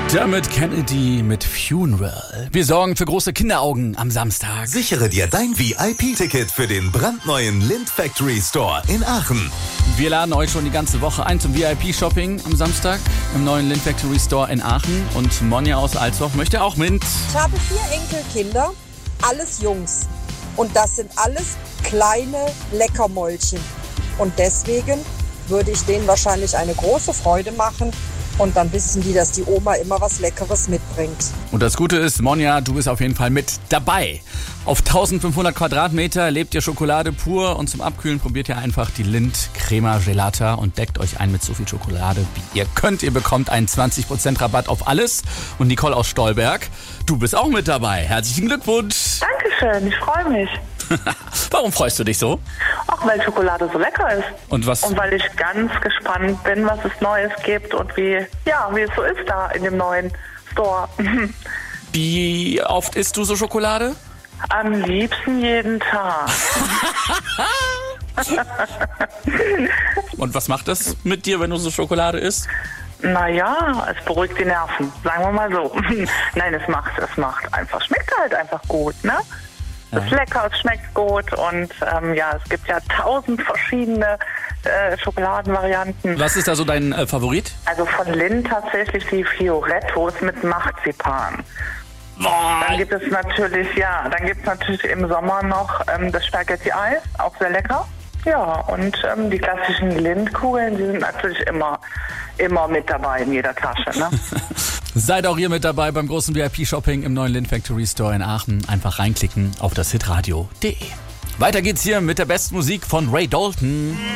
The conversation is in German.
Damit Kennedy mit Funeral. Wir sorgen für große Kinderaugen am Samstag. Sichere dir dein VIP-Ticket für den brandneuen Lind Factory Store in Aachen. Wir laden euch schon die ganze Woche ein zum VIP-Shopping am Samstag im neuen Lind Factory Store in Aachen. Und Monja aus Alsdorf möchte auch mit. Ich habe 4 Enkelkinder, alles Jungs. Und das sind alles kleine Leckermäulchen. Und deswegen würde ich denen wahrscheinlich eine große Freude machen. Und dann wissen die, dass die Oma immer was Leckeres mitbringt. Und das Gute ist, Monja, du bist auf jeden Fall mit dabei. Auf 1500 Quadratmeter lebt ihr Schokolade pur und zum Abkühlen probiert ihr einfach die Lind Crema Gelata und deckt euch ein mit so viel Schokolade, wie ihr könnt. Ihr bekommt einen 20% Rabatt auf alles. Und Nicole aus Stolberg, du bist auch mit dabei. Herzlichen Glückwunsch. Dankeschön, ich freue mich. Warum freust du dich so? Auch weil Schokolade so lecker ist. Und was? Und weil ich ganz gespannt bin, was es Neues gibt und wie es so ist da in dem neuen Store. Wie oft isst du so Schokolade? Am liebsten jeden Tag. Und was macht das mit dir, wenn du so Schokolade isst? Naja, es beruhigt die Nerven, sagen wir mal so. Nein, es macht einfach, schmeckt halt einfach gut, ne? Es ist lecker, es schmeckt gut und es gibt ja 1000 verschiedene Schokoladenvarianten. Was ist da so dein Favorit? Also von Lind tatsächlich die Fiorettos mit Marzipan. Boah. Dann gibt es natürlich im Sommer noch das Spaghetti-Eis, auch sehr lecker. Ja, und die klassischen Lindkugeln, die sind natürlich immer mit dabei in jeder Tasche, ne? Seid auch ihr mit dabei beim großen VIP-Shopping im neuen Lind Factory Store in Aachen. Einfach reinklicken auf das hitradio.de. Weiter geht's hier mit der besten Musik von Ray Dalton.